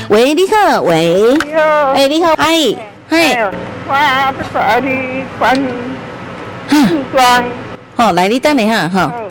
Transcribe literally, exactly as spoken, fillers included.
喂，你好，喂， 你好， 哎，你好，阿姨，嘿， 哎，我要找你关哈， 梳妆， 好，来，你等一下哈， 好，